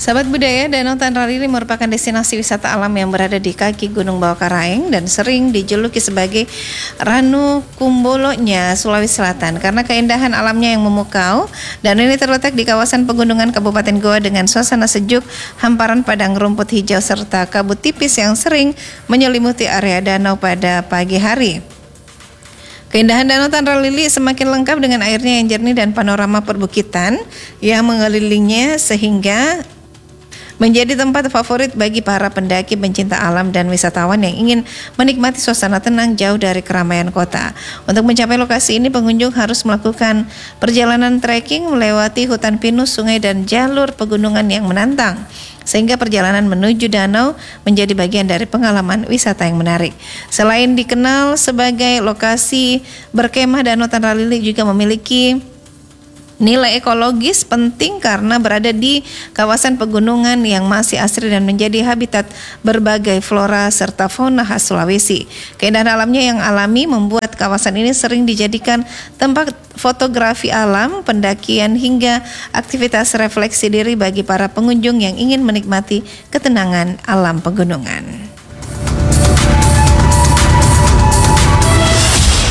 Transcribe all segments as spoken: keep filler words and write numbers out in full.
Sahabat budaya, Danau Tanralili merupakan destinasi wisata alam yang berada di kaki Gunung Bawakaraeng dan sering dijuluki sebagai Ranu Kumbolonya Sulawesi Selatan karena keindahan alamnya yang memukau. Dan ini terletak di kawasan pegunungan Kabupaten Goa dengan suasana sejuk, hamparan padang rumput hijau serta kabut tipis yang sering menyelimuti area danau pada pagi hari. Keindahan Danau Tanralili semakin lengkap dengan airnya yang jernih dan panorama perbukitan yang mengelilinginya sehingga menjadi tempat favorit bagi para pendaki pencinta alam dan wisatawan yang ingin menikmati suasana tenang jauh dari keramaian kota. Untuk mencapai lokasi ini, pengunjung harus melakukan perjalanan trekking melewati hutan pinus, sungai, dan jalur pegunungan yang menantang, sehingga perjalanan menuju danau menjadi bagian dari pengalaman wisata yang menarik. Selain dikenal sebagai lokasi berkemah, Danau Tanralili juga memiliki nilai ekologis penting karena berada di kawasan pegunungan yang masih asri dan menjadi habitat berbagai flora serta fauna khas Sulawesi. Keindahan alamnya yang alami membuat kawasan ini sering dijadikan tempat fotografi alam, pendakian hingga aktivitas refleksi diri bagi para pengunjung yang ingin menikmati ketenangan alam pegunungan.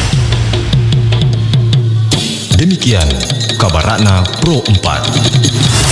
Demikian kabar Ratna Pro empat.